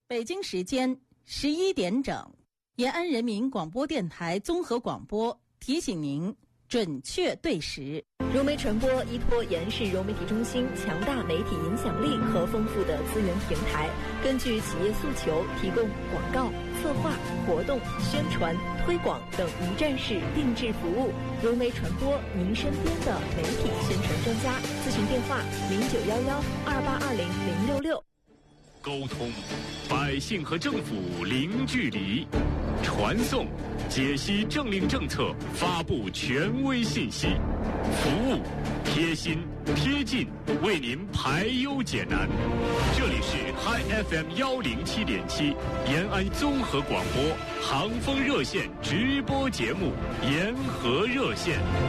北京时间11点整，延安人民广播电台综合广播提醒您准确对时。 融媒传播依托延安市融媒体中心强大媒体影响力和丰富的资源平台，根据企业诉求提供广告、策划、活动、宣传、推广等一站式定制服务。融媒传播，您身边的媒体宣传专家。咨询电话0911282066。 沟通，百姓和政府零距离；传送，解析政令政策，发布权威信息；服务，贴心贴近，为您排忧解难。这里是 Hi FM 107.7延安综合广播航风热线直播节目《延河热线》。